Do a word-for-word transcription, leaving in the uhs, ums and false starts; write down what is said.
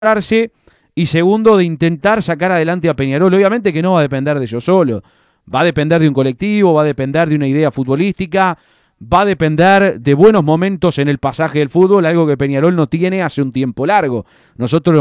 y segundo, de intentar sacar adelante a Peñarol. Obviamente que no va a depender de ellos solo, va a depender de un colectivo, va a depender de una idea futbolística, va a depender de buenos momentos en el pasaje del fútbol, algo que Peñarol no tiene hace un tiempo largo. Nosotros